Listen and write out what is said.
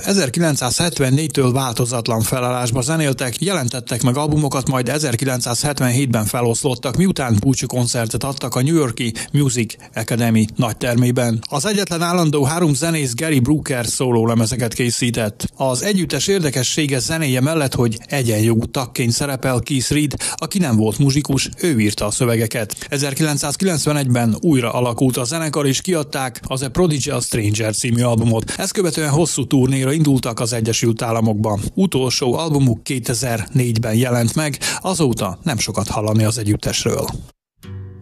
1974-től változatlan felállásba zenéltek, jelentettek meg albumokat, majd 1977-ben feloszlottak, miután búcsúkoncertet adtak a New York-i Music Academy nagytermében. Az egyetlen állandó három zenész Gary Brooker szólólemezeket készített. Az együttes érdekessége zenéje mellett, hogy egyenjogú tagként szerepel Keith Reid, aki nem volt muzsikus, ő írta a szövegeket. 1991-ben újra alakult a zenekar, és kiadták az A Prodigy a Stranger című albumot. Ezt követően hosszú turnéra indultak az Egyesült Államokba. Utolsó albumuk 2004-ben jelent meg, azóta nem sokat hallani az együttesről.